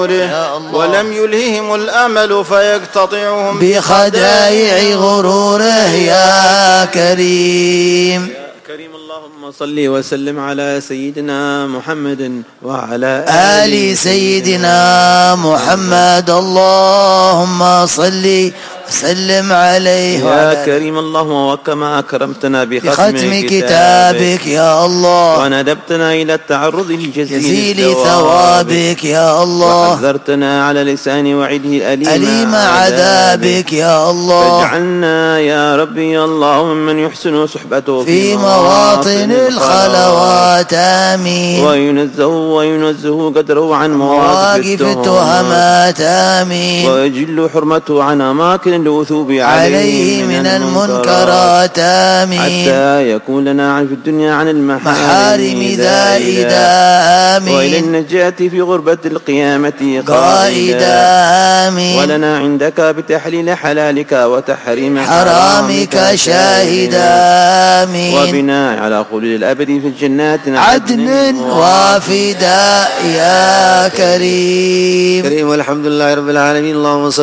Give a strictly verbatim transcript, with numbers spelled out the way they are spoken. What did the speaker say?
ولم يلههم الأمل فيقتطعهم بخدائع غروره يا كريم. كريم اللهم صل وسلم على سيدنا محمد وعلى آل سيدنا محمد اللهم صل وسلم عليه يا كريم اللهم وكما أكرمتنا بختم, بختم كتابك يا الله وندبتنا إلى التعرض لجزيل ثوابك يا الله وحذرتنا على لسان وعده أليم, أليم عذابك يا الله فاجعلنا يا ربي اللهم من يحسن صحبته في مواطن الخلوات آمين وينزه وينزه قدره عن مواقف التهمات آمين ويجل حرمته عن أماكن الوثوب عليه من المنكرات آمين حتى يكون لنا في الدنيا عن المحارم زائدا آمين وإلى النجاة في غربة القيامة قائدا آمين ولنا عندك بتحليل حلالك وتحريم حرامك شاهدا آمين وبنا على خلود الأبد في الجنات عدن وافدا يا كريم. كريم والحمد لله رب العالمين. اللهم صل